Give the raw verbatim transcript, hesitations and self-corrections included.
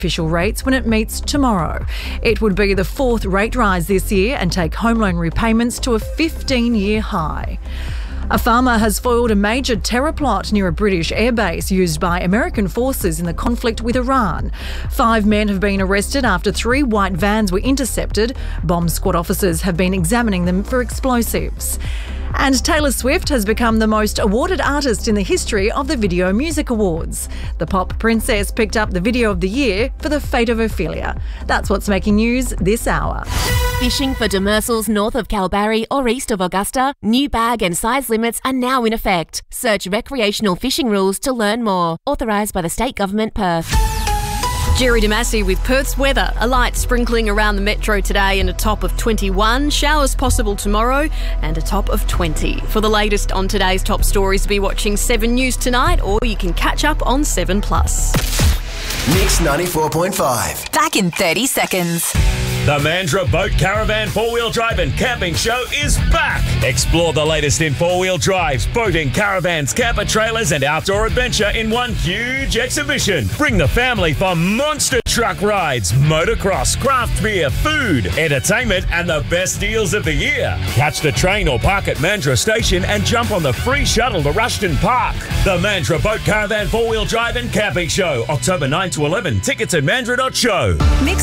official rates when it meets tomorrow. It would be the fourth rate rise this year and take home loan repayments to a fifteen-year high. A farmer has foiled a major terror plot near a British airbase used by American forces in the conflict with Iran. Five men have been arrested after three white vans were intercepted. Bomb squad officers have been examining them for explosives. And Taylor Swift has become the most awarded artist in the history of the Video Music Awards. The pop princess picked up the Video of the Year for The Fate of Ophelia. That's what's making news this hour. Fishing for demersals north of Kalbarri or east of Augusta, new bag and size limits are now in effect. Search recreational fishing rules to learn more. Authorised by the State Government, Perth. Jerry Damasi with Perth's weather. A light sprinkling around the metro today and a top of twenty-one. Showers possible tomorrow and a top of twenty. For the latest on today's top stories, be watching seven News tonight, or you can catch up on seven plus. Mix ninety-four point five. Back in thirty seconds. The Mandurah Boat Caravan four-wheel drive and camping show is back. Explore the latest in four-wheel drives, boating, caravans, camper trailers and outdoor adventure in one huge exhibition. Bring the family for monster truck rides, motocross, craft beer, food, entertainment and the best deals of the year. Catch the train or park at Mandurah Station and jump on the free shuttle to Rushton Park. The Mandurah Boat Caravan four-wheel drive and camping show, October ninth to eleven. Tickets at mandurah dot show. Mix